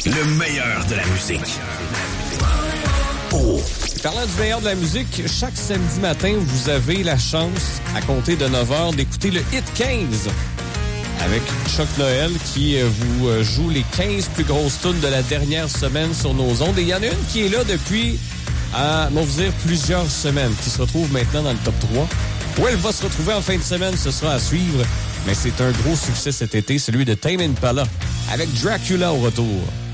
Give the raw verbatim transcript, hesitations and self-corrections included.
Le meilleur de la musique. Oh. Parlant du meilleur de la musique, chaque samedi matin, vous avez la chance, à compter de neuf heures, d'écouter le Hit quinze avec Chuck Noël qui vous joue les quinze plus grosses tunes de la dernière semaine sur nos ondes. Et il y en a une qui est là depuis, à m'en vous dire, plusieurs semaines, qui se retrouve maintenant dans le top trois. Où elle va se retrouver en fin de semaine, ce sera à suivre. Mais c'est un gros succès cet été, celui de Tame Impala, avec Dracula au retour.